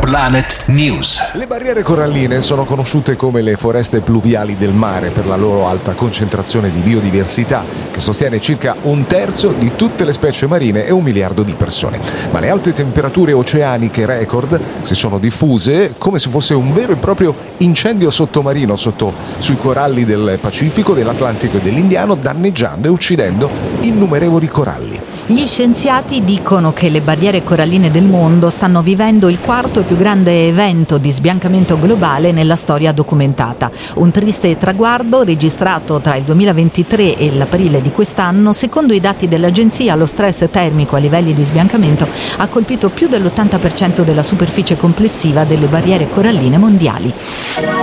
Planet News. Le barriere coralline sono conosciute come le foreste pluviali del mare per la loro alta concentrazione di biodiversità, che sostiene circa un terzo di tutte le specie marine e 1 miliardo di persone. Ma le alte temperature oceaniche record si sono diffuse come se fosse un vero e proprio incendio sottomarino sui coralli del Pacifico, dell'Atlantico e dell'Indiano, danneggiando e uccidendo innumerevoli coralli. Gli scienziati dicono che le barriere coralline del mondo stanno vivendo il quarto e più grande evento di sbiancamento globale nella storia documentata. Un triste traguardo registrato tra il 2023 e l'aprile di quest'anno. Secondo i dati dell'agenzia, lo stress termico a livelli di sbiancamento ha colpito più dell'80% della superficie complessiva delle barriere coralline mondiali.